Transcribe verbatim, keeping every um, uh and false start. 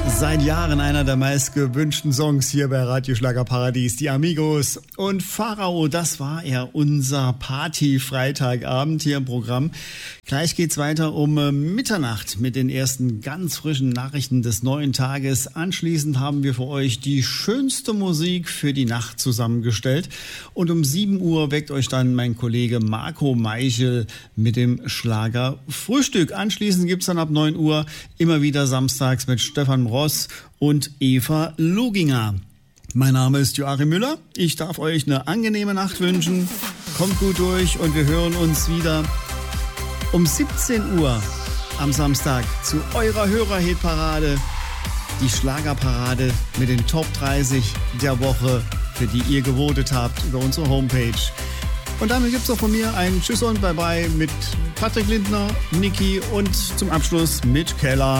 Seit Jahren einer der meistgewünschten Songs hier bei Radio Schlagerparadies, die Amigos. Und Pharao, das war er, unser Party-Freitagabend hier im Programm. Gleich geht's weiter um Mitternacht mit den ersten ganz frischen Nachrichten des neuen Tages. Anschließend haben wir für euch die schönste Musik für die Nacht zusammengestellt. Und um sieben Uhr weckt euch dann mein Kollege Marco Meichel mit dem Schlager Frühstück. Anschließend gibt's dann ab neun Uhr immer wieder samstags mit Stefan Ross und Eva Luginger. Mein Name ist Joachim Müller. Ich darf euch eine angenehme Nacht wünschen. Kommt gut durch und wir hören uns wieder um siebzehn Uhr am Samstag zu eurer Hörerhitparade. Die Schlagerparade mit den Top dreißig der Woche, für die ihr gewotet habt über unsere Homepage. Und damit gibt's auch von mir ein Tschüss und Bye-bye mit Patrick Lindner, Niki und zum Abschluss mit Keller.